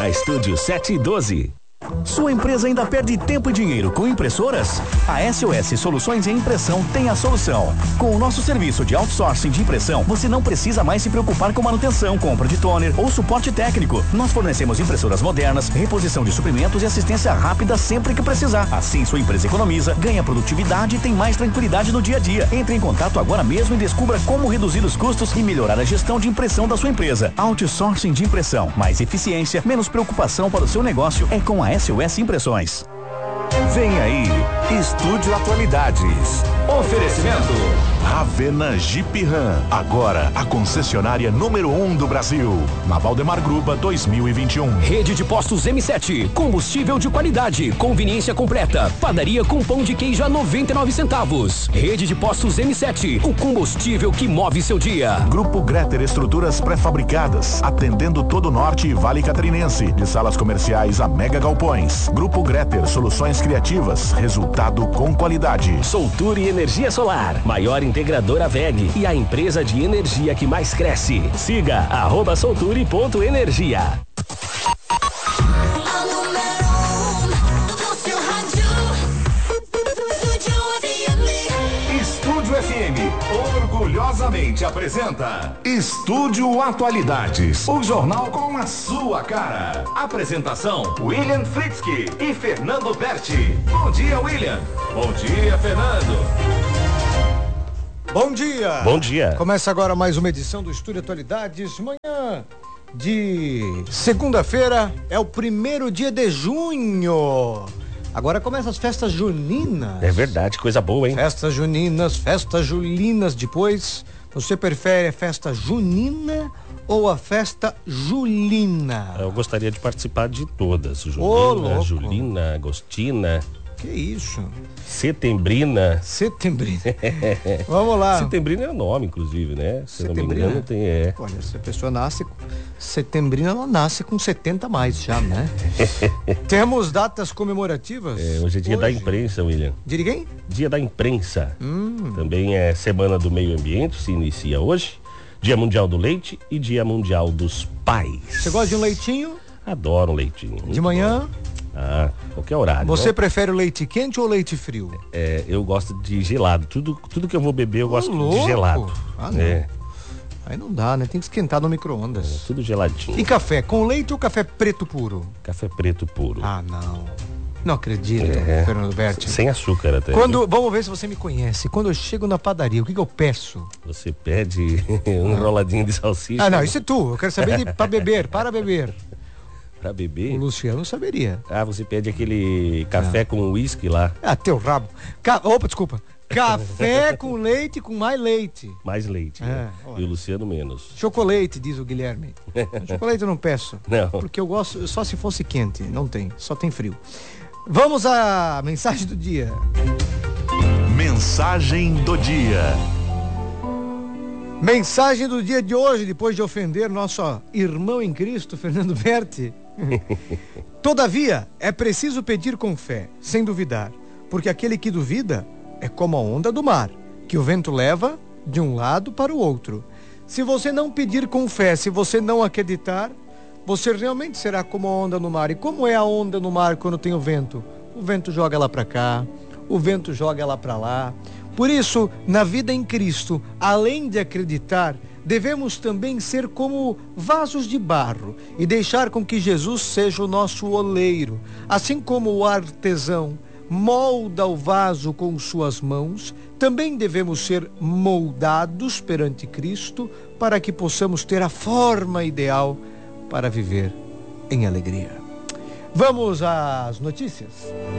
na Estúdio 712. Sua empresa ainda perde tempo e dinheiro com impressoras? A SOS Soluções em Impressão tem a solução. Com o nosso serviço de outsourcing de impressão, você não precisa mais se preocupar com manutenção, compra de toner ou suporte técnico. Nós fornecemos impressoras modernas, reposição de suprimentos e assistência rápida sempre que precisar. Assim, sua empresa economiza, ganha produtividade e tem mais tranquilidade no dia a dia. Entre em contato agora mesmo e descubra como reduzir os custos e melhorar a gestão de impressão da sua empresa. Outsourcing de impressão, mais eficiência, menos preocupação para o seu negócio é com a SOS Impressões. Vem aí, Estúdio Atualidades. Oferecimento Ravena Jeep Ram, agora a concessionária número 1 do Brasil. Na Valdemar Gruba 2021. Rede de Postos M7, combustível de qualidade, conveniência completa, padaria com pão de queijo a 99 centavos. Rede de Postos M7, o combustível que move seu dia. Grupo Greter Estruturas Pré-Fabricadas, atendendo todo o Norte e Vale Catarinense, de salas comerciais a mega galpões. Grupo Greter, soluções criativas, resultado com qualidade. Solture Energia Solar, maior integradora WEG e a empresa de energia que mais cresce. Siga @solture.energia. Estúdio FM orgulhosamente apresenta Estúdio Atualidades, o jornal com a sua cara. Apresentação: William Fritzky e Fernando Berti. Bom dia, William. Bom dia, Fernando. Bom dia. Bom dia. Começa agora mais uma edição do Estúdio Atualidades. Manhã de segunda-feira é o primeiro dia de junho. Agora começam as festas juninas. É verdade, coisa boa, hein? Festas juninas, festas julinas depois. Você prefere a festa junina ou a festa julina? Eu gostaria de participar de todas. Louco. Julina, Agostina. Que isso? Setembrina. Setembrina. Vamos lá. Setembrina é o nome, inclusive, né? Se não me engano, tem. Olha, se a pessoa nasce setembrina, ela nasce com 70 a mais já, né? Temos datas comemorativas? Hoje é dia da imprensa, William. Dia de quem? Dia da imprensa. Também é Semana do Meio Ambiente, se inicia hoje. Dia Mundial do Leite e Dia Mundial dos Pais. Você gosta de um leitinho? Adoro um leitinho. De manhã? Qualquer horário. Você prefere o leite quente ou leite frio? Eu gosto de gelado. Tudo que eu vou beber eu gosto de gelado. Não. Aí não dá, né? Tem que esquentar no micro-ondas. Tudo geladinho. E café, com leite ou café preto puro? Café preto puro. Não. Não acredito, Fernando Berti. Sem açúcar até. Vamos ver se você me conhece. Quando eu chego na padaria, o que eu peço? Você pede um enroladinho de salsicha. Não, isso é tu. Eu quero saber para beber. Para beber. O Luciano saberia. Você pede aquele café com uísque lá. Teu rabo. Desculpa. Café com leite com mais leite. Mais leite, né? E o Luciano menos. Chocolate, diz o Guilherme. Chocolate eu não peço. Não. Porque eu gosto só se fosse quente. Não tem, só tem frio. Vamos à mensagem do dia. Mensagem do dia. Mensagem do dia de hoje, depois de ofender nosso irmão em Cristo, Fernando Berti. Todavia, é preciso pedir com fé, sem duvidar, porque aquele que duvida é como a onda do mar, que o vento leva de um lado para o outro. Se você não pedir com fé, se você não acreditar, você realmente será como a onda no mar. E como é a onda no mar quando tem o vento? O vento joga ela para cá, o vento joga ela para lá. Por isso, na vida em Cristo, além de acreditar, devemos também ser como vasos de barro e deixar com que Jesus seja o nosso oleiro. Assim como o artesão molda o vaso com suas mãos, também devemos ser moldados perante Cristo para que possamos ter a forma ideal para viver em alegria. Vamos às notícias.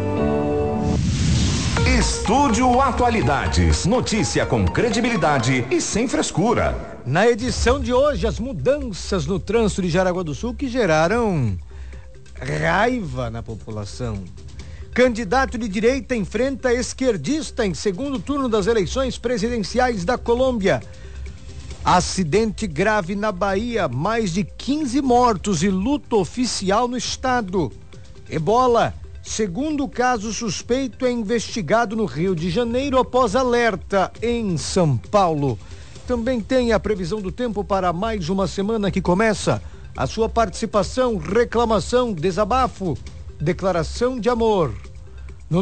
Estúdio Atualidades. Notícia com credibilidade e sem frescura. Na edição de hoje, as mudanças no trânsito de Jaraguá do Sul que geraram raiva na população. Candidato de direita enfrenta esquerdista em segundo turno das eleições presidenciais da Colômbia. Acidente grave na Bahia, mais de 15 mortos e luto oficial no estado. Ebola, segundo caso suspeito é investigado no Rio de Janeiro após alerta em São Paulo. Também tem a previsão do tempo para mais uma semana que começa A sua participação, reclamação, desabafo, declaração de amor no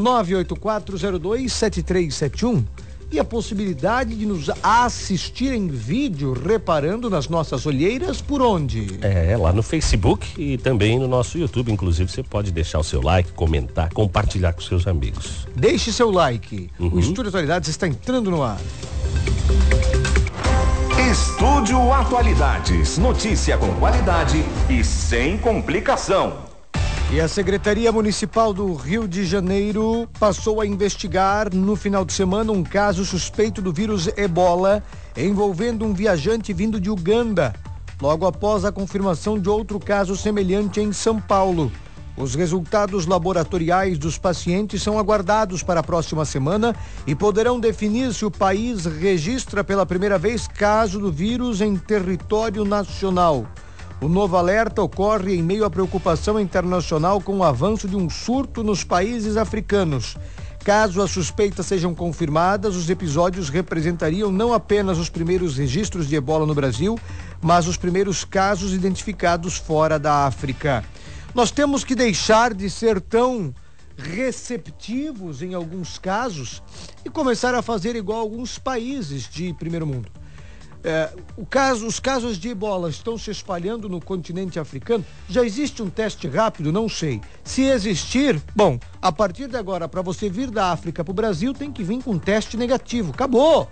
984027371 e a possibilidade de nos assistir em vídeo reparando nas nossas olheiras por onde? Lá no Facebook e também no nosso YouTube. Inclusive, você pode deixar o seu like, comentar, compartilhar com seus amigos. Deixe seu like. O Estúdio Atualidades está entrando no ar. Estúdio Atualidades. Notícia com qualidade e sem complicação. E a Secretaria Municipal do Rio de Janeiro passou a investigar no final de semana um caso suspeito do vírus Ebola envolvendo um viajante vindo de Uganda, logo após a confirmação de outro caso semelhante em São Paulo. Os resultados laboratoriais dos pacientes são aguardados para a próxima semana e poderão definir se o país registra pela primeira vez caso do vírus em território nacional. O novo alerta ocorre em meio à preocupação internacional com o avanço de um surto nos países africanos. Caso as suspeitas sejam confirmadas, os episódios representariam não apenas os primeiros registros de Ebola no Brasil, mas os primeiros casos identificados fora da África. Nós temos que deixar de ser tão receptivos em alguns casos e começar a fazer igual alguns países de primeiro mundo. Os casos de Ebola estão se espalhando no continente africano. Já existe um teste rápido? Não sei. Se existir, bom, a partir de agora, para você vir da África para o Brasil, tem que vir com um teste negativo. Acabou.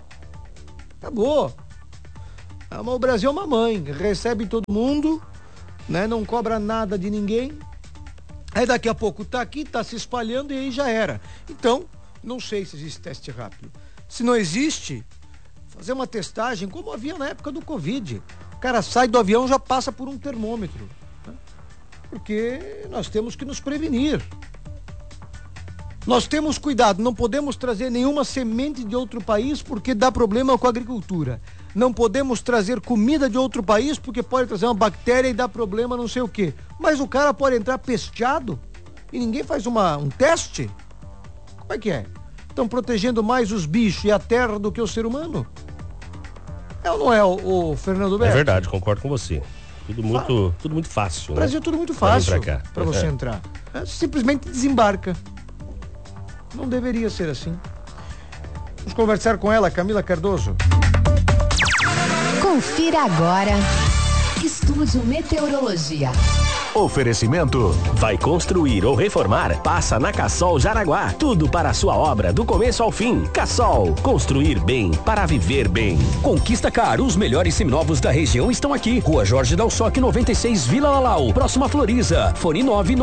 Mas o Brasil é uma mãe, recebe todo mundo, né? Não cobra nada de ninguém. Aí daqui a pouco tá aqui, tá se espalhando e aí já era. Então, não sei se existe teste rápido. Se não existe, fazer uma testagem como havia na época do Covid. O cara sai do avião, já passa por um termômetro, né? Porque nós temos que nos prevenir. Nós temos cuidado, não podemos trazer nenhuma semente de outro país porque dá problema com a agricultura. Não podemos trazer comida de outro país porque pode trazer uma bactéria e dá problema não sei o quê. Mas o cara pode entrar pesteado e ninguém faz um teste? Como é que é? Estão protegendo mais os bichos e a terra do que o ser humano? É ou não é, o Fernando Berto? É verdade, concordo com você. Tudo muito fácil. O Brasil é tudo muito fácil para você entrar. Simplesmente desembarca. Não deveria ser assim. Vamos conversar com ela, Camila Cardoso. Confira agora. Estúdio Meteorologia. Oferecimento. Vai construir ou reformar? Passa na Cassol Jaraguá. Tudo para a sua obra, do começo ao fim. Cassol. Construir bem para viver bem. Conquista Car. Os melhores seminovos da região estão aqui. Rua Jorge Dalsoque 96, Vila Lalau. Próxima Floriza. Fone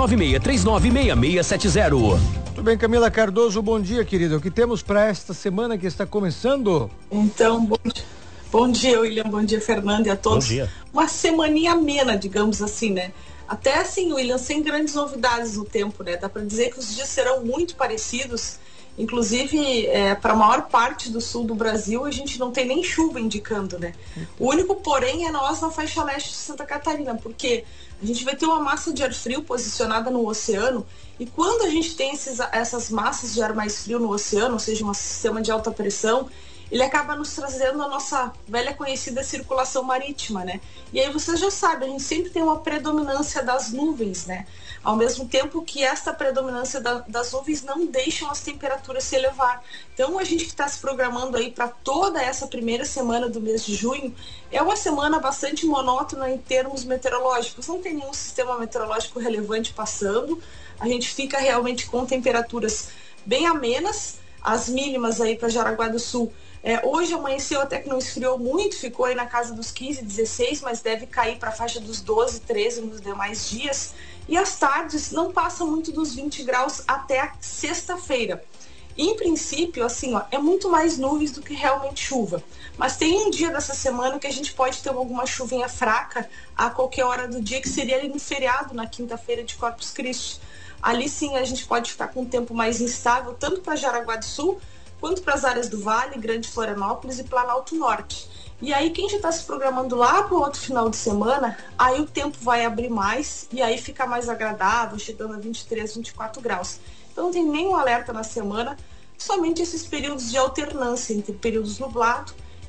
996396670. Tudo bem, Camila Cardoso, bom dia, querida. O que temos para esta semana que está começando? Então, bom dia, William, bom dia, Fernando, e a todos. Bom dia. Uma semaninha amena, digamos assim, né? Até assim, William, sem grandes novidades no tempo, né? Dá para dizer que os dias serão muito parecidos. Inclusive, para a maior parte do sul do Brasil, a gente não tem nem chuva indicando, né? O único, porém, é nós na faixa leste de Santa Catarina, porque a gente vai ter uma massa de ar frio posicionada no oceano, e quando a gente tem essas massas de ar mais frio no oceano, ou seja, um sistema de alta pressão, ele acaba nos trazendo a nossa velha conhecida circulação marítima, né? E aí vocês já sabem, a gente sempre tem uma predominância das nuvens, né? Ao mesmo tempo que esta predominância das nuvens não deixam as temperaturas se elevar. Então a gente que está se programando aí para toda essa primeira semana do mês de junho, é uma semana bastante monótona em termos meteorológicos. Não tem nenhum sistema meteorológico relevante passando. A gente fica realmente com temperaturas bem amenas, as mínimas aí para Jaraguá do Sul. Hoje amanheceu até que não esfriou muito, ficou aí na casa dos 15, 16, mas deve cair para a faixa dos 12, 13 nos demais dias. E as tardes não passam muito dos 20 graus até a sexta-feira. Em princípio, assim, é muito mais nuvens do que realmente chuva. Mas tem um dia dessa semana que a gente pode ter alguma chuvinha fraca a qualquer hora do dia, que seria ali no feriado, na quinta-feira de Corpus Christi. Ali sim a gente pode ficar com um tempo mais instável, tanto para Jaraguá do Sul, quanto para as áreas do Vale, Grande Florianópolis e Planalto Norte. E aí quem já está se programando lá para o outro final de semana, aí o tempo vai abrir mais e aí fica mais agradável, chegando a 23, 24 graus. Então não tem nenhum alerta na semana, somente esses períodos de alternância entre períodos nublado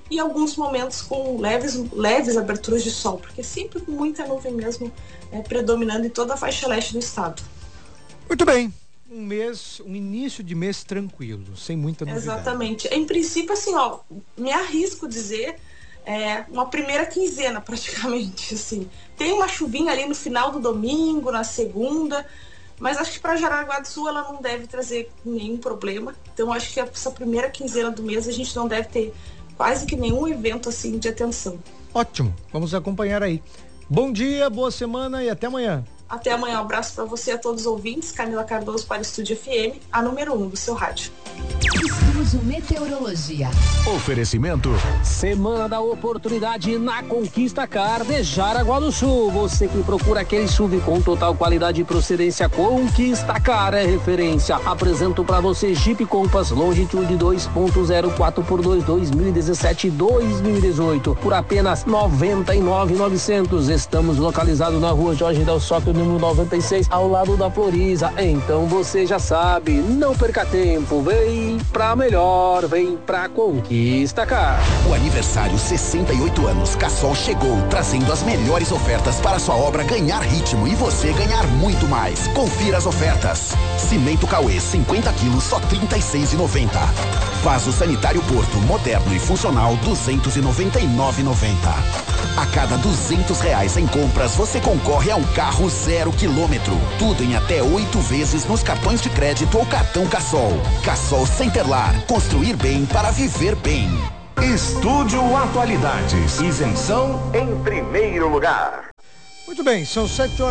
e alguns momentos com leves aberturas de sol, porque sempre com muita nuvem mesmo predominando em toda a faixa leste do estado. Muito bem. Um início de mês tranquilo, sem muita novidade. Exatamente. Em princípio, assim, me arrisco dizer, uma primeira quinzena praticamente, assim. Tem uma chuvinha ali no final do domingo, na segunda, mas acho que para Jaraguá do Sul ela não deve trazer nenhum problema. Então acho que essa primeira quinzena do mês a gente não deve ter quase que nenhum evento assim de atenção. Ótimo, vamos acompanhar aí. Bom dia, boa semana e até amanhã. Até amanhã, um abraço para você e a todos os ouvintes. Camila Cardoso para o Estúdio FM, a número 1 do seu rádio. Estúdio Meteorologia. Oferecimento. Semana da oportunidade na Conquista Car de Jaraguá do Sul. Você que procura aquele SUV com total qualidade e procedência, Conquista Car é referência. Apresento para você Jeep Compass Longitude 2.0 4x2 2017 e 2018 por apenas R$ 99.900. Estamos localizados na rua Jorge Del Socchio, número 96, ao lado da Floriza. Então você já sabe, não perca tempo, vem pra melhor, vem pra Conquista Car. O aniversário 68 anos Cassol chegou, trazendo as melhores ofertas para sua obra ganhar ritmo e você ganhar muito mais. Confira as ofertas. Cimento Cauê 50 quilos, só R$ 36,90. Vaso sanitário Porto, moderno e funcional, R$ 299,90. A cada R$200 em compras, você concorre a um carro 0 quilômetro. Tudo em até 8 vezes nos cartões de crédito ou cartão Cassol. Cassol Centerlar. Construir bem para viver bem. Estúdio Atualidades. Isenção em primeiro lugar. Muito bem, são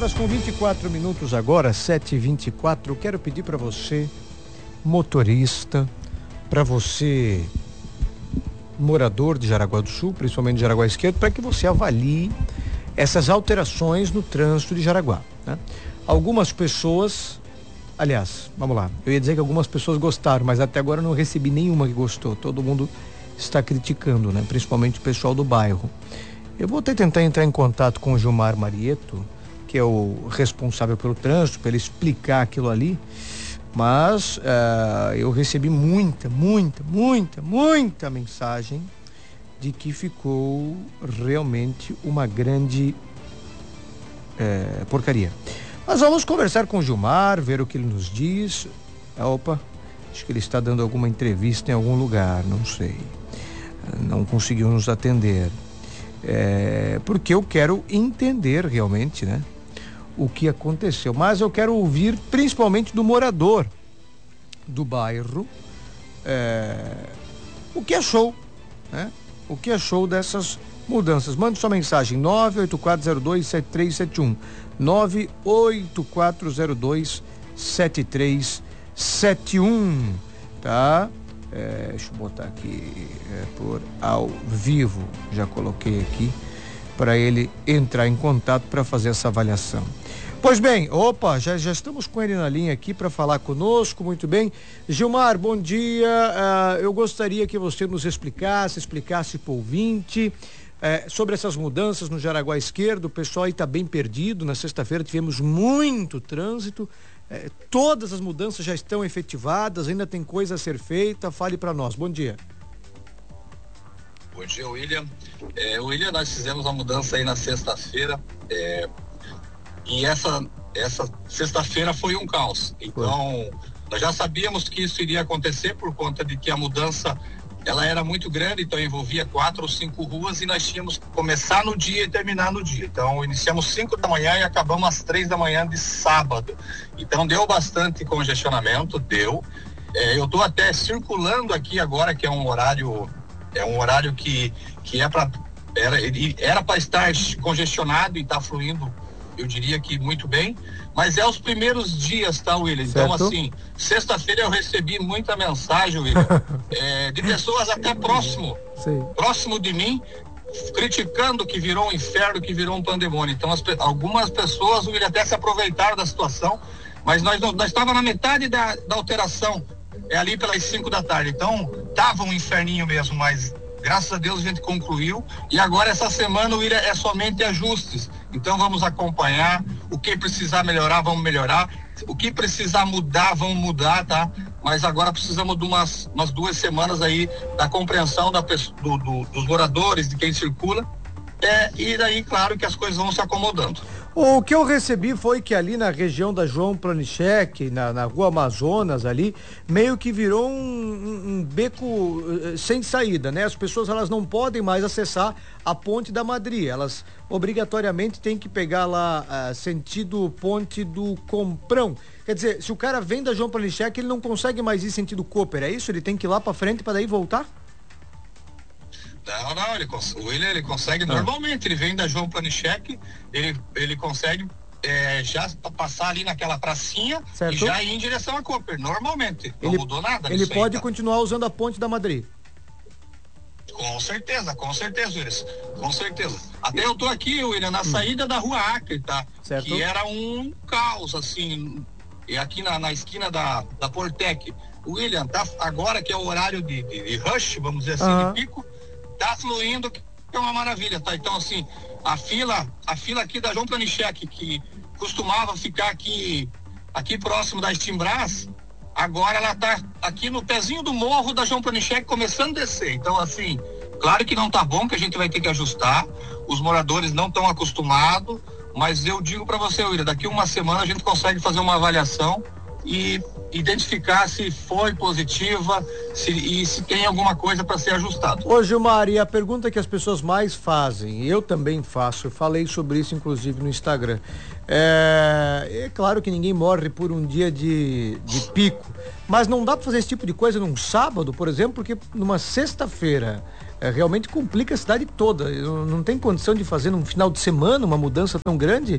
7h24 agora, 7h24. Quero pedir para você, motorista, para você, morador de Jaraguá do Sul, principalmente de Jaraguá Esquerdo, para que você avalie essas alterações no trânsito de Jaraguá, né? Algumas pessoas, aliás, vamos lá, eu ia dizer que algumas pessoas gostaram, mas até agora eu não recebi nenhuma que gostou. Todo mundo está criticando, né? Principalmente o pessoal do bairro. Eu vou até tentar entrar em contato com o Gilmar Marieto, que é o responsável pelo trânsito, para ele explicar aquilo ali, mas eu recebi muita mensagem de que ficou realmente uma grande porcaria. Mas vamos conversar com o Gilmar, ver o que ele nos diz. Opa, acho que ele está dando alguma entrevista em algum lugar, não sei. Não conseguiu nos atender. Porque eu quero entender realmente, né, o que aconteceu. Mas eu quero ouvir principalmente do morador do bairro o que achou, né? O que achou dessas mudanças. Mande sua mensagem 984027371 984027371, tá? Deixa eu botar aqui por ao vivo, já coloquei aqui para ele entrar em contato para fazer essa avaliação. Pois bem, já estamos com ele na linha aqui para falar conosco. Muito bem, Gilmar, bom dia. Eu gostaria que você nos explicasse para o ouvinte sobre essas mudanças no Jaraguá Esquerdo. O pessoal aí está bem perdido. Na sexta-feira tivemos muito trânsito. Todas as mudanças já estão efetivadas, ainda tem coisa a ser feita. Fale para nós. Bom dia. Bom dia, William. William, nós fizemos a mudança aí na sexta-feira, e essa sexta-feira foi um caos. Então, nós já sabíamos que isso iria acontecer por conta de que a mudança ela era muito grande, então envolvia 4 ou 5 ruas e nós tínhamos que começar no dia e terminar no dia. Então iniciamos 5 da manhã e acabamos às 3 da manhã de sábado. Então deu bastante congestionamento, deu. Eu estou até circulando aqui agora, que é um horário que era para estar congestionado e está fluindo, eu diria que muito bem, mas os primeiros dias, tá, William? Então, assim, sexta-feira eu recebi muita mensagem, William, de pessoas até próximo de mim, criticando que virou um inferno, que virou um pandemônio. Então, algumas pessoas, William, até se aproveitaram da situação, mas nós estávamos na metade da alteração, ali pelas 5 da tarde. Então, tava um inferninho mesmo, mas graças a Deus a gente concluiu, e agora essa semana, William, é somente ajustes. Então vamos acompanhar, o que precisar melhorar, vamos melhorar, o que precisar mudar, vamos mudar, tá? mas agora precisamos de umas 2 semanas aí da compreensão dos moradores, de quem circula, e daí, claro, que as coisas vão se acomodando. O que eu recebi foi que ali na região da João Planichek, na rua Amazonas ali, meio que virou um beco sem saída, né? As pessoas, elas não podem mais acessar a Ponte da Madri, elas obrigatoriamente têm que pegar lá sentido Ponte do Comprão. Quer dizer, se o cara vem da João Planichek, ele não consegue mais ir sentido Cooper, é isso? Ele tem que ir lá pra frente para daí voltar? Não, o William, ele consegue normalmente, ele vem da João Planichek, ele consegue já passar ali naquela pracinha, certo, e já ir em direção a Cooper, normalmente, não mudou nada. Ele pode continuar usando a Ponte da Madri? Com certeza, Willis, com certeza. Até eu tô aqui, William, na saída da Rua Acre, tá? Certo. Que era um caos, assim, e aqui na esquina da Portec. William, tá, agora que é o horário de rush, vamos dizer assim, de pico, tá fluindo, que é uma maravilha, tá? Então, assim, a fila aqui da João Planichek, que costumava ficar aqui próximo da Stimbras, agora ela tá aqui no pezinho do morro da João Planichek, começando a descer. Então, assim, claro que não tá bom, que a gente vai ter que ajustar, os moradores não estão acostumados, mas eu digo para você, William, daqui uma semana a gente consegue fazer uma avaliação e identificar se foi positiva e se tem alguma coisa para ser ajustado. Ô Gilmar, e a pergunta que as pessoas mais fazem, eu também faço, eu falei sobre isso inclusive no Instagram, é claro que ninguém morre por um dia de pico, mas não dá para fazer esse tipo de coisa num sábado, por exemplo, porque numa sexta-feira realmente complica a cidade toda, não tem condição de fazer num final de semana uma mudança tão grande?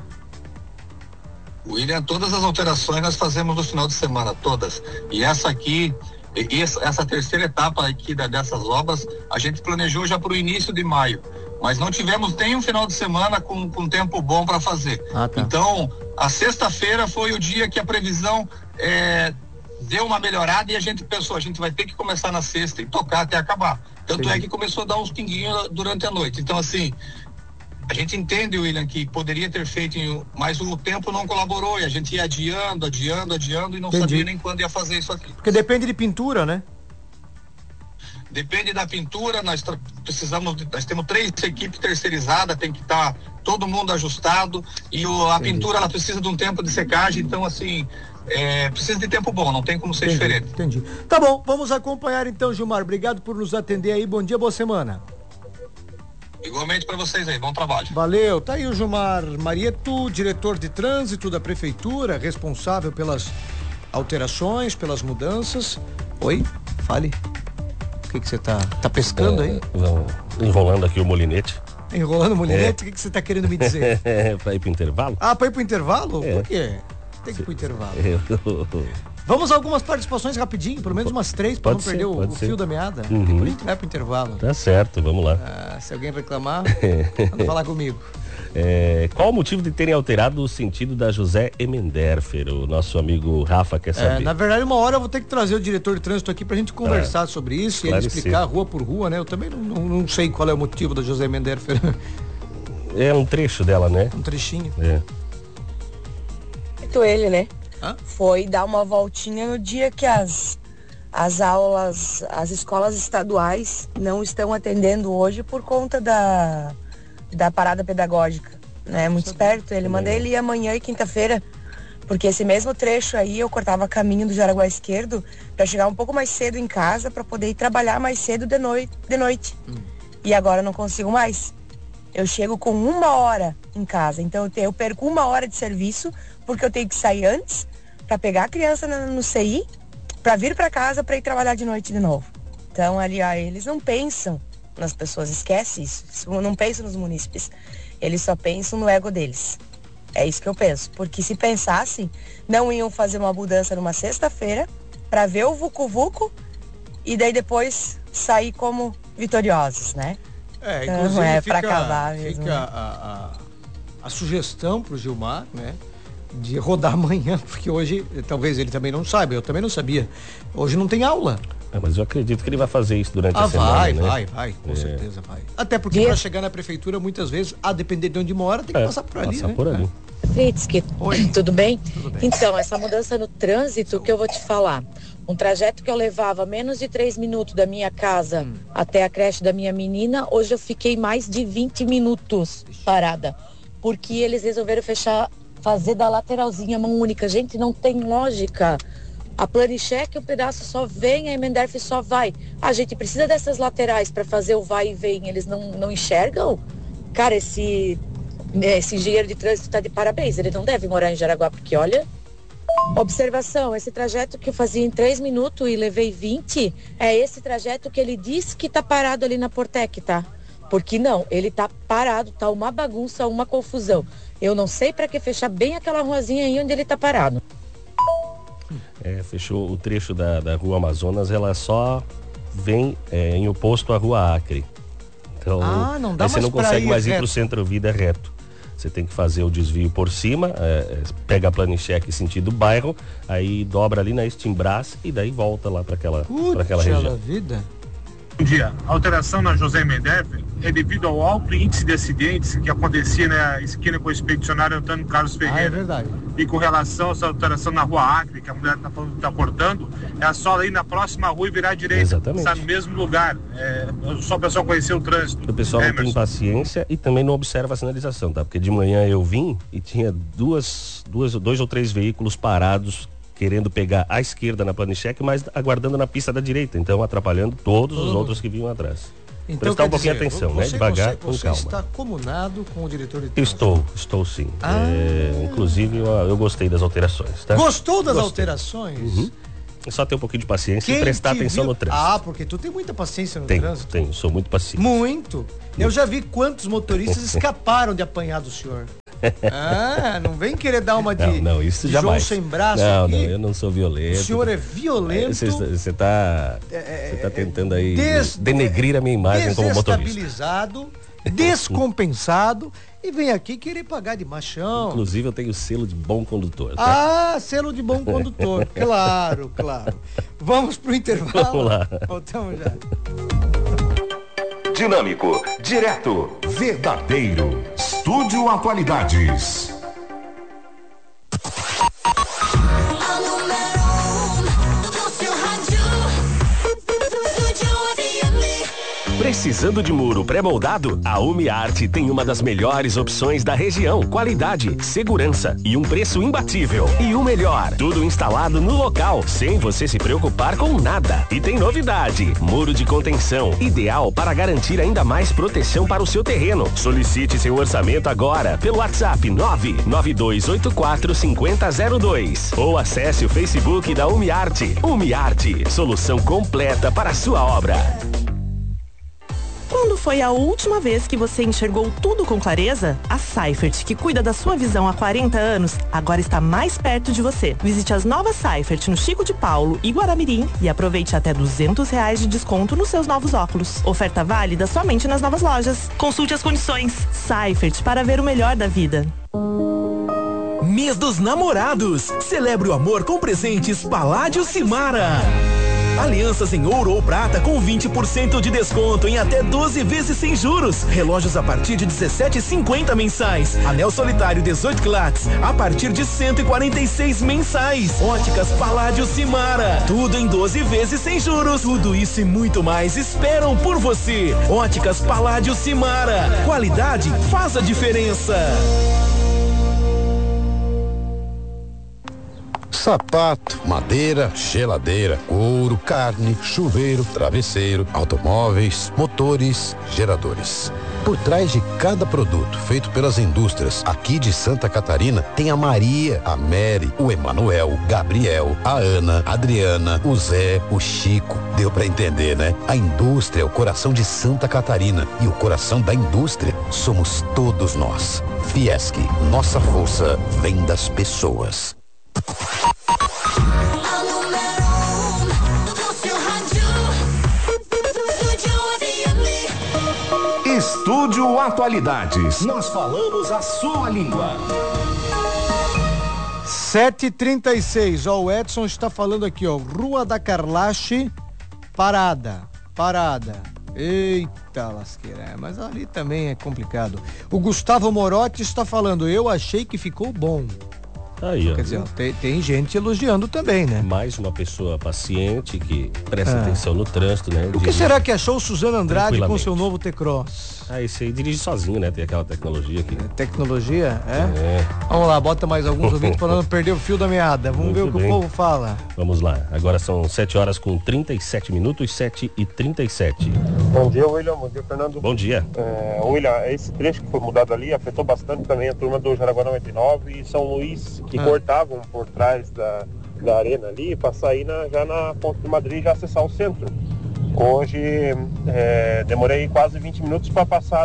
William, todas as alterações nós fazemos no final de semana, todas. E essa terceira etapa aqui dessas obras, a gente planejou já para o início de maio. Mas não tivemos nem um final de semana com tempo bom para fazer. Tá. Então, a sexta-feira foi o dia que a previsão deu uma melhorada e a gente pensou, a gente vai ter que começar na sexta e tocar até acabar. Tanto é que começou a dar uns pinguinhos durante a noite. Então, assim, a gente entende, William, que poderia ter feito, mas o tempo não colaborou e a gente ia adiando e não sabia nem quando ia fazer isso aqui. Porque depende de pintura, né? Depende da pintura, nós temos 3 equipes terceirizadas, tem que estar todo mundo ajustado e a pintura, ela precisa de um tempo de secagem, então assim, precisa de tempo bom, não tem como ser diferente. Entendi. Tá bom, vamos acompanhar então, Gilmar, obrigado por nos atender aí, bom dia, boa semana. Igualmente para vocês aí, bom trabalho. Valeu, tá aí o Gilmar Marieto, diretor de trânsito da prefeitura, responsável pelas alterações, pelas mudanças. Oi, fale. O que você tá pescando aí? Enrolando aqui o molinete. Enrolando o molinete? O que você tá querendo me dizer? Pra ir pro intervalo. Ah, pra ir pro intervalo? Por quê? Tem que ir pro intervalo. Vamos a algumas participações rapidinho, pelo menos umas 3, para não perder o fio da meada. Por isso vai pro intervalo. Tá certo, vamos lá. Se alguém reclamar, manda falar comigo. Qual o motivo de terem alterado o sentido da José Emenderfer? O nosso amigo Rafa quer saber. Na verdade, uma hora eu vou ter que trazer o diretor de trânsito aqui pra gente conversar sobre isso e ele explicar rua por rua, né? Eu também não sei qual é o motivo da José Emenderfer. É um trecho dela, né? Um trechinho. Ele, né? Foi dar uma voltinha no dia que as aulas, as escolas estaduais não estão atendendo hoje por conta da parada pedagógica, né? Muito esperto, ele mandei ele ir amanhã e quinta-feira, porque esse mesmo trecho aí eu cortava caminho do Jaraguá Esquerdo para chegar um pouco mais cedo em casa para poder ir trabalhar mais cedo de noite. E agora eu não consigo mais. Eu chego com 1 hora em casa, então eu perco 1 hora de serviço porque eu tenho que sair antes para pegar a criança no CI, para vir para casa para ir trabalhar de noite de novo. Então ali eles não pensam nas pessoas, esquece isso, não pensam nos munícipes, eles só pensam no ego deles. É isso que eu penso, porque se pensassem, não iam fazer uma mudança numa sexta-feira para ver o vucu-vucu e daí depois sair como vitoriosos, né? Inclusive para acabar mesmo. Fica a sugestão pro Gilmar, né? De rodar amanhã, porque hoje, talvez ele também não saiba, eu também não sabia. Hoje não tem aula. Mas eu acredito que ele vai fazer isso durante a semana, vai, com certeza vai. Até porque para chegar na prefeitura, muitas vezes, a depender de onde mora, tem que passar por ali, né? Fritzky, tudo bem? Tudo bem. Então, essa mudança no trânsito que eu vou te falar. Um trajeto que eu levava menos de 3 minutos da minha casa até a creche da minha menina, hoje eu fiquei mais de 20 minutos parada. Porque eles resolveram fazer da lateralzinha mão única. Gente, não tem lógica. A Planicheck, o pedaço só vem, a Emenderf só vai. A gente precisa dessas laterais para fazer o vai e vem. Eles não enxergam? Cara, esse engenheiro de trânsito tá de parabéns. Ele não deve morar em Jaraguá, porque olha... Observação, esse trajeto que eu fazia em 3 minutos e levei 20, é esse trajeto que ele disse que tá parado ali na Portec, tá? Porque não, ele tá parado, tá uma bagunça, uma confusão. Eu não sei para que fechar bem aquela ruazinha aí onde ele tá parado. Fechou o trecho da Rua Amazonas, ela só vem em oposto à Rua Acre. Então, não dá aí você mais não pra consegue ir mais ir reto. pro Centro-Vida reto. Você tem que fazer o desvio por cima, pega a Planicheck sentido bairro, aí dobra ali na Estimbras e daí volta lá para aquela região. Vida. Bom dia. A alteração na José Mendes é devido ao alto índice de acidentes que acontecia na esquina com o expedicionário Antônio Carlos Ferreira. É verdade. E com relação a essa alteração na Rua Acre, que a mulher está falando que está cortando, é só ir na próxima rua e virar à direita. Exatamente. Está no mesmo lugar. Só o pessoal conhecer o trânsito. O pessoal não tem paciência e também não observa a sinalização, tá? Porque de manhã eu vim e tinha dois ou três veículos parados querendo pegar à esquerda na Planicheck, mas aguardando na pista da direita, então atrapalhando todos os outros que vinham atrás. Então, prestar um pouquinho de atenção, né? Devagar, com calma. Você está comunado com o diretor de trânsito? Estou sim. Inclusive, eu gostei das alterações, tá? Gostou das alterações? Uhum. É só ter um pouquinho de paciência e prestar atenção no trânsito. Porque tu tem muita paciência no trânsito. Tenho, sou muito paciente. Muito. Eu já vi quantos motoristas escaparam de apanhar do senhor. Não vem querer dar uma de isso João jamais. sem braço Não, aqui. eu não sou violento. O senhor é violento. Você tá tentando aí denegrir a minha imagem como motorista. Desestabilizado, descompensado e vem aqui querer pagar de machão. Inclusive eu tenho selo de bom condutor. Tá? Selo de bom condutor. Claro. Vamos pro intervalo. Vamos lá. Voltamos já. Dinâmico, direto, verdadeiro. Estúdio Atualidades. Precisando de muro pré-moldado? A UmiArt tem uma das melhores opções da região. Qualidade, segurança e um preço imbatível. E o melhor, tudo instalado no local, sem você se preocupar com nada. E tem novidade, muro de contenção, ideal para garantir ainda mais proteção para o seu terreno. Solicite seu orçamento agora pelo WhatsApp 992845002 ou acesse o Facebook da UmiArt. UmiArt, solução completa para a sua obra. Quando foi a última vez que você enxergou tudo com clareza? A Seifert, que cuida da sua visão há 40 anos, agora está mais perto de você. Visite as novas Seifert no Chico de Paulo e Guaramirim e aproveite até R$200 de desconto nos seus novos óculos. Oferta válida somente nas novas lojas. Consulte as condições. Seifert, para ver o melhor da vida. Mês dos Namorados. Celebre o amor com presentes Paládio Cimara. Alianças em ouro ou prata com 20% de desconto em até 12 vezes sem juros. Relógios a partir de R$17,50 mensais. Anel solitário 18 quilates a partir de R$146 mensais. Óticas Paládio Cimara. Tudo em 12 vezes sem juros. Tudo isso e muito mais esperam por você. Óticas Paládio Cimara. Qualidade faz a diferença. Sapato, madeira, geladeira, couro, carne, chuveiro, travesseiro, automóveis, motores, geradores. Por trás de cada produto feito pelas indústrias aqui de Santa Catarina, tem a Maria, a Mary, o Emanuel, Gabriel, a Ana, a Adriana, o Zé, o Chico. Deu pra entender, né? A indústria é o coração de Santa Catarina e o coração da indústria somos todos nós. Fiesc, nossa força vem das pessoas. Estúdio Atualidades. Nós falamos a sua língua. 7h36, o Edson está falando aqui, Rua da Carlache, parada. Eita lasqueira, mas ali também é complicado. O Gustavo Morotti está falando, eu achei que ficou bom. Aí, ó. Quer dizer, tem gente elogiando também, né? Mais uma pessoa paciente que presta atenção no trânsito, né? O que será que achou Suzana Andrade com seu novo T-Cross? Esse aí dirige sozinho, né? Tem aquela tecnologia aqui. Tecnologia? Vamos lá, bota mais alguns ouvintes para não perder o fio da meada. Vamos ver o que o povo fala. Vamos lá, agora são 7 horas com 37 minutos, 7h37. Bom dia, William. Bom dia, Fernando. Bom dia. William, esse trecho que foi mudado ali afetou bastante também a turma do Jaraguá 99 e São Luís, que cortavam por trás da arena ali para sair já na Ponte de Madrid e já acessar o centro. Hoje demorei quase 20 minutos para passar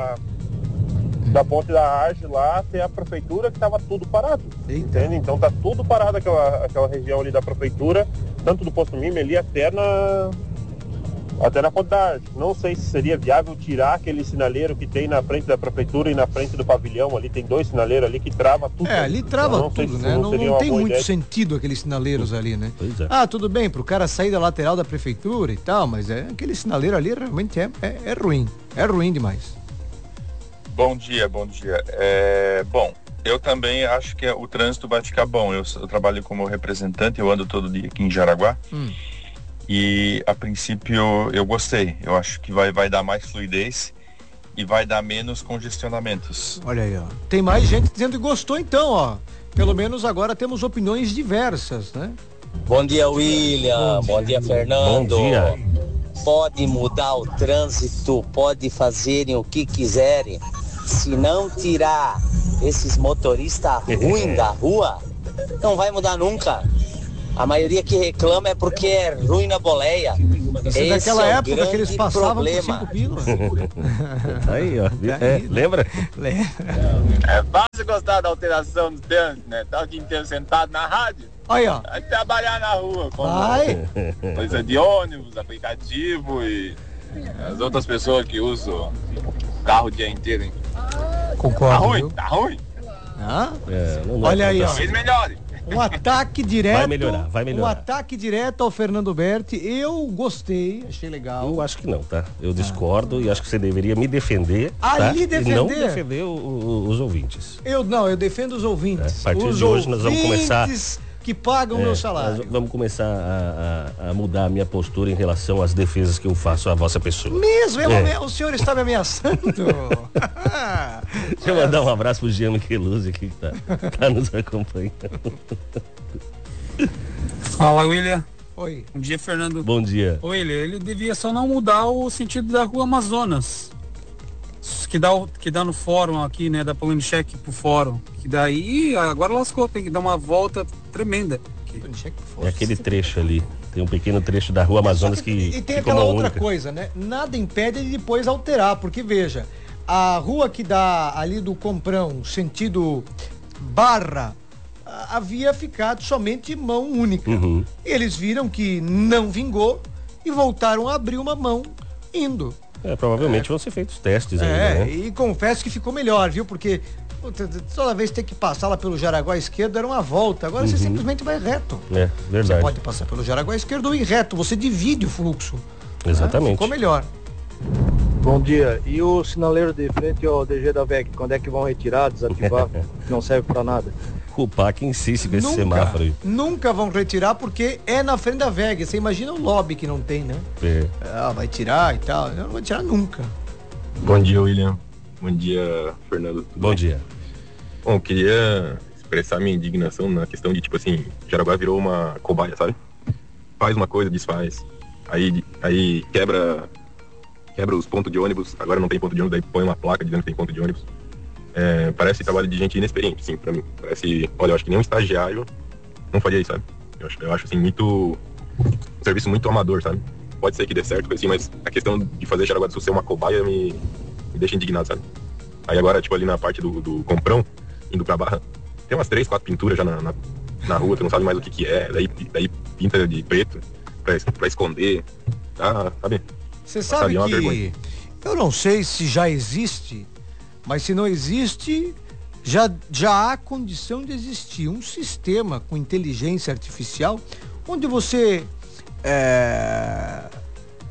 da Ponte da Arge lá até a prefeitura, que estava tudo parado. Entende? Então tá tudo parado aquela região ali da prefeitura, tanto do posto Mime ali até na Ponte da Arge. Não sei se seria viável tirar aquele sinaleiro que tem na frente da prefeitura e na frente do pavilhão. Ali tem 2 sinaleiros ali que trava tudo. Ali trava tudo, né? Não tem muito sentido aqueles sinaleiros ali, né? Pois é. Tudo bem, pro cara sair da lateral da prefeitura e tal, mas aquele sinaleiro ali realmente é ruim. É ruim demais. Bom dia. Bom, eu também acho que o trânsito vai ficar bom. Eu trabalho como representante, eu ando todo dia aqui em Jaraguá. E a princípio eu gostei. Eu acho que vai dar mais fluidez e vai dar menos congestionamentos. Olha aí, ó. Tem mais gente dizendo que gostou então, ó. Pelo menos agora temos opiniões diversas, né? Bom dia, William. Bom dia, Fernando. Bom dia. Pode mudar o trânsito, pode fazerem o que quiserem. Se não tirar esses motoristas ruins da rua, não vai mudar nunca. A maioria que reclama é porque é ruim na boleia. Esse daquela época que eles passavam por 5 pilas. Aí, ó. Lembra? É fácil gostar da alteração do trânsito, né? Tá o dia inteiro sentado na rádio. Aí, ó. Vai trabalhar na rua. Coisa de ônibus, aplicativo e as outras pessoas que usam o carro o dia inteiro, hein? Concordo. Tá ruim? Olha aí, ó. Talvez melhore. Um ataque direto. Vai melhorar. Um ataque direto ao Fernando Berti. Eu gostei, achei legal. Eu acho que não, tá? Eu discordo e acho que você deveria me defender. defender. E não defender os ouvintes. Eu defendo os ouvintes. A partir de hoje nós vamos começar que pagam o meu salário. Nós vamos começar a mudar a minha postura em relação às defesas que eu faço à vossa pessoa. Mesmo? O senhor está me ameaçando? Deixa eu mandar um abraço pro Jean Micheluzzi aqui que tá nos acompanhando. Fala, William. Oi. Bom dia, Fernando. Bom dia. William, ele devia só não mudar o sentido da rua Amazonas. Que dá no fórum aqui, né? Da Polinichek pro fórum. Que daí, agora lascou, tem que dar uma volta tremenda. É aquele trecho ali. Tem um pequeno trecho da rua Amazonas que E tem aquela outra coisa, né? Nada impede de depois alterar, porque veja, a rua que dá ali do Comprão, sentido Barra, havia ficado somente mão única. Eles viram que não vingou e voltaram a abrir uma mão indo. Provavelmente vão ser feitos testes ainda, né? E confesso que ficou melhor, viu? Porque toda vez ter que passar lá pelo Jaraguá esquerdo era uma volta. Agora você simplesmente vai reto. Verdade. Você pode passar pelo Jaraguá esquerdo ou ir reto. Você divide o fluxo. Exatamente. Ficou melhor. Bom dia. E o sinaleiro de frente ao DG da VEG, quando é que vão retirar, desativar? Não serve pra nada. O PAC insiste com esse semáforo aí. Nunca vão retirar porque é na frente da VEG. Você imagina o lobby que não tem, né? Vai tirar e tal. Eu não vou tirar nunca. Bom dia, William. Bom dia, Fernando. Bom dia. Bom, eu queria expressar minha indignação na questão de, tipo assim, Jaraguá virou uma cobaia, sabe? Faz uma coisa, desfaz. Aí quebra os pontos de ônibus. Agora não tem ponto de ônibus, daí põe uma placa dizendo que tem ponto de ônibus. Parece trabalho de gente inexperiente, sim, pra mim. Parece, olha, eu acho que nem um estagiário não faria isso, sabe? Eu acho assim, um serviço muito amador, sabe? Pode ser que dê certo, assim, mas a questão de fazer Jaraguá do Sul ser uma cobaia me deixa indignado, sabe? Aí agora, tipo, ali na parte do Comprão, indo pra Barra, tem umas 3, 4 pinturas já na rua, tu não sabe mais o que é, daí pinta de preto pra esconder, sabe? Você sabe que eu não sei se já existe, mas se não existe, já há condição de existir um sistema com inteligência artificial onde você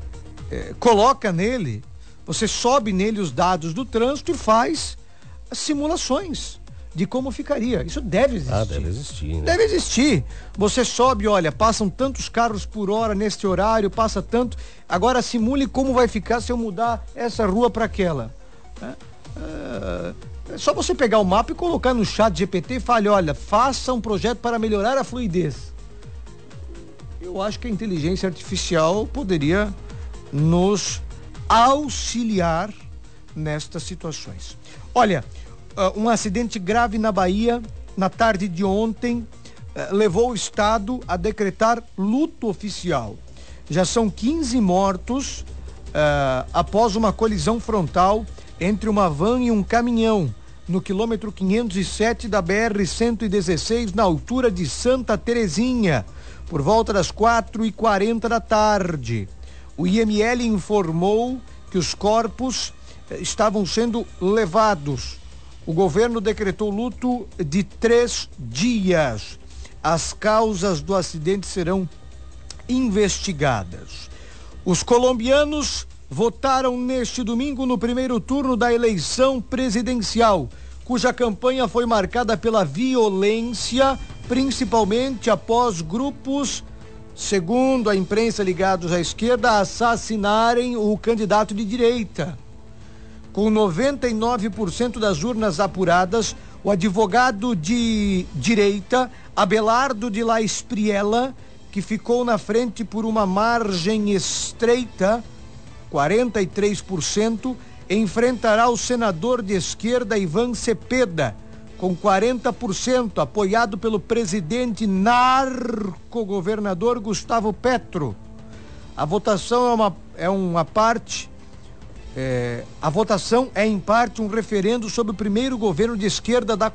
coloca nele, você sobe nele os dados do trânsito e faz simulações de como ficaria. Isso deve existir. Deve existir, né? Deve existir. Você sobe, olha, passam tantos carros por hora neste horário, passa tanto. Agora simule como vai ficar se eu mudar essa rua para aquela. É só você pegar o mapa e colocar no chat GPT e falar, olha, faça um projeto para melhorar a fluidez. Eu acho que a inteligência artificial poderia nos auxiliar nestas situações. Olha, um acidente grave na Bahia na tarde de ontem levou o estado a decretar luto oficial. Já são 15 mortos após uma colisão frontal entre uma van e um caminhão no quilômetro 507 da BR-116, na altura de Santa Terezinha, por volta das 4h40 da tarde. O IML informou que os corpos estavam sendo levados. O governo decretou luto de 3 dias. As causas do acidente serão investigadas. Os colombianos votaram neste domingo no primeiro turno da eleição presidencial, cuja campanha foi marcada pela violência, principalmente após grupos, segundo a imprensa ligados à esquerda, assassinarem o candidato de direita. Com 99% das urnas apuradas, o advogado de direita, Abelardo de la Espriella, que ficou na frente por uma margem estreita, 43%, enfrentará o senador de esquerda Ivan Cepeda, com 40%, apoiado pelo presidente narco-governador Gustavo Petro. A votação a votação é em parte um referendo sobre o primeiro governo de esquerda da